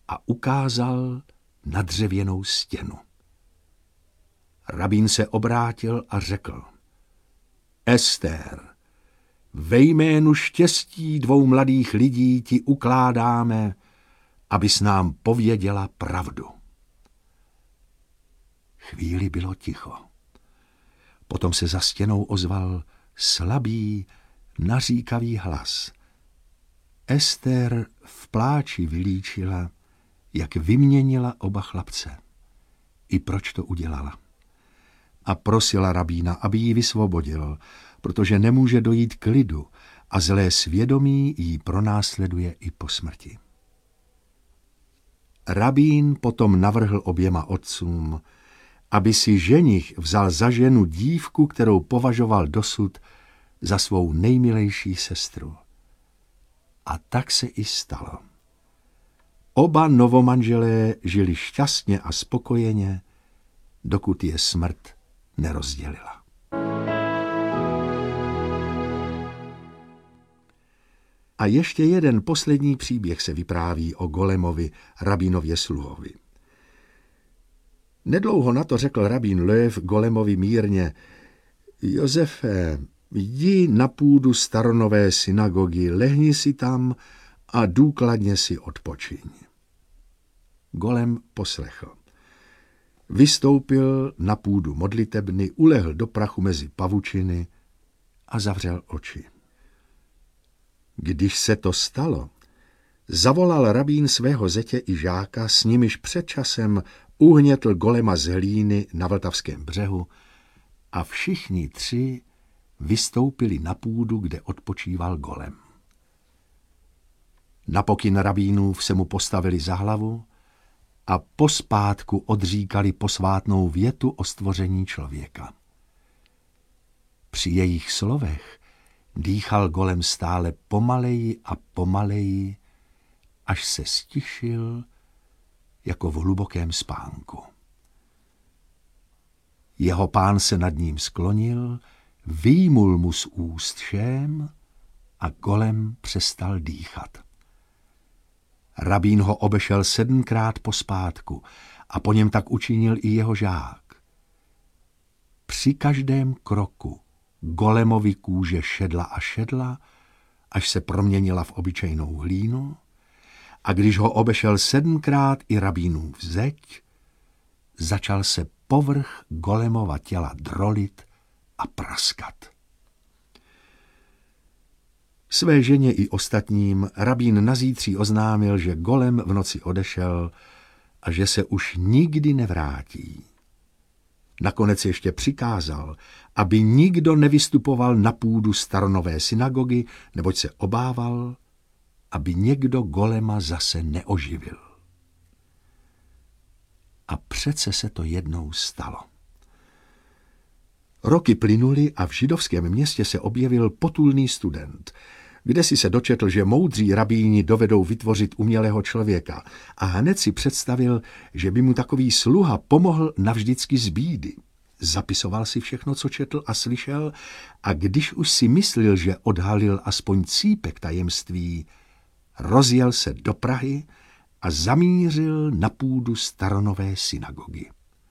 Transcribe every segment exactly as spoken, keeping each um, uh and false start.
a ukázal na dřevěnou stěnu. Rabín se obrátil a řekl: Ester, ve jménu štěstí dvou mladých lidí ti ukládáme, abys nám pověděla pravdu. Chvíli bylo ticho. Potom se za stěnou ozval slabý, naříkavý hlas. Ester v pláči vylíčila, jak vyměnila oba chlapce. I proč to udělala. A prosila rabína, aby ji vysvobodil, protože nemůže dojít k klidu a zlé svědomí jí pronásleduje i po smrti. Rabín potom navrhl oběma otcům, aby si ženich vzal za ženu dívku, kterou považoval dosud za svou nejmilejší sestru. A tak se i stalo. Oba novomanželé žili šťastně a spokojeně, dokud je smrt nerozdělila. A ještě jeden poslední příběh se vypráví o Golemovi, rabínově sluhovi. Nedlouho na to řekl rabín Löw Golemovi mírně: Josefe, jdi na půdu staronové synagogy, lehni si tam a důkladně si odpočiň. Golem poslechl. Vystoupil na půdu modlitebny, ulehl do prachu mezi pavučiny a zavřel oči. Když se to stalo, zavolal rabín svého zetě i žáka, s nimiž před časem uhnětl Golema z hlíny na Vltavském břehu, a všichni tři vystoupili na půdu, kde odpočíval Golem. Na pokyn rabínův se mu postavili za hlavu a pospátku odříkali posvátnou větu o stvoření člověka. Při jejich slovech dýchal Golem stále pomaleji a pomaleji, až se stišil jako v hlubokém spánku. Jeho pán se nad ním sklonil, vyjmul mu z úst šém a Golem přestal dýchat. Rabín ho obešel sedmkrát pospátku a po něm tak učinil i jeho žák. Při každém kroku Golemovi kůže šedla a šedla, až se proměnila v obyčejnou hlínu, a když ho obešel sedmkrát i rabínův zeď, začal se povrch Golemova těla drolit a praskat. Své ženě i ostatním rabín nazítří oznámil, že Golem v noci odešel a že se už nikdy nevrátí. Nakonec ještě přikázal, aby nikdo nevystupoval na půdu staronové synagogy, neboť se obával, aby někdo Golema zase neoživil. A přece se to jednou stalo. Roky plynuly a v židovském městě se objevil potulný student, kde si se dočetl, že moudří rabíni dovedou vytvořit umělého člověka, a hned si představil, že by mu takový sluha pomohl navždycky z bídy. Zapisoval si všechno, co četl a slyšel, a když už si myslel, že odhalil aspoň cípek tajemství, rozjel se do Prahy a zamířil na půdu staronové synagogy.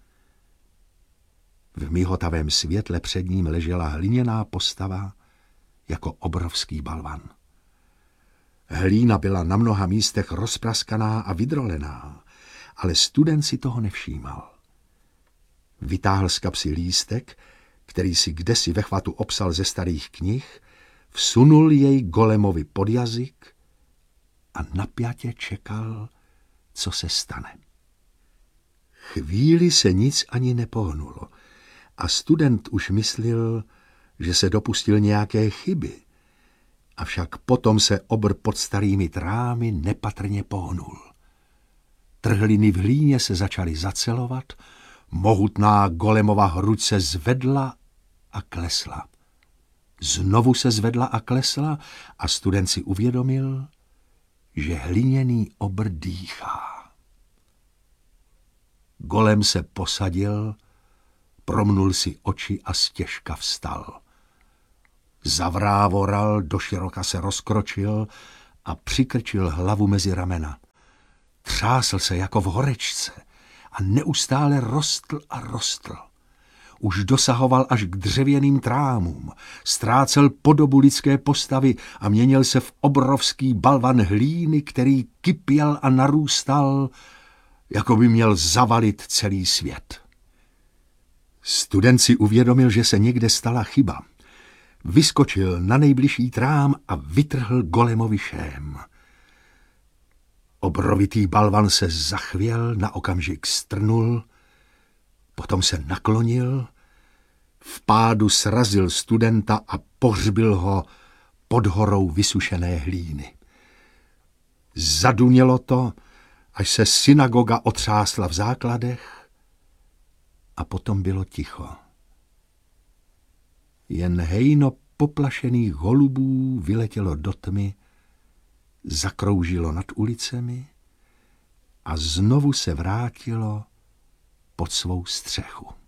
V mihotavém světle před ním ležela hliněná postava jako obrovský balvan. Hlína byla na mnoha místech rozpraskaná a vydrolená, ale student si toho nevšímal. Vytáhl z kapsy lístek, který si kdesi ve chvatu opsal ze starých knih, vsunul jej Golemovi pod jazyk a napjatě čekal, co se stane. Chvíli se nic ani nepohnulo a student už myslel, že se dopustil nějaké chyby, avšak potom se obr pod starými trámy nepatrně pohnul. Trhliny v hlíně se začaly zacelovat, mohutná Golemova hruď se zvedla a klesla. Znovu se zvedla a klesla a student si uvědomil, že hliněný obr dýchá. Golem se posadil, promnul si oči a stěžka vstal. Zavrávoral, doširoka se rozkročil a přikrčil hlavu mezi ramena. Třásl se jako v horečce a neustále rostl a rostl. Už dosahoval až k dřevěným trámům, ztrácel podobu lidské postavy a měnil se v obrovský balvan hlíny, který kypěl a narůstal, jako by měl zavalit celý svět. Student si uvědomil, že se někde stala chyba. Vyskočil na nejbližší trám a vytrhl golemovi šém. Obrovitý balvan se zachvěl, na okamžik strnul, potom se naklonil, v pádu srazil studenta a pohřbil ho pod horou vysušené hlíny. Zadunělo to, až se synagoga otřásla v základech a potom bylo ticho. Jen hejno poplašených holubů vyletělo do tmy, zakroužilo nad ulicemi a znovu se vrátilo pod svou střechu.